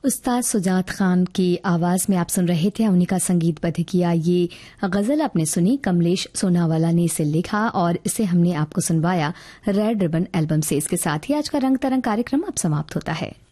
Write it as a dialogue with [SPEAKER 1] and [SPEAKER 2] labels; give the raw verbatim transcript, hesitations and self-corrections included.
[SPEAKER 1] उस्ताद सुजात खान की आवाज में आप सुन रहे थे, उन्हीं का संगीतबद्ध किया ये गजल आपने सुनी। कमलेश सोनावाला ने इसे लिखा और इसे हमने आपको सुनवाया रेड रिबन एल्बम से। इसके साथ ही आज का रंग तरंग कार्यक्रम अब समाप्त होता है।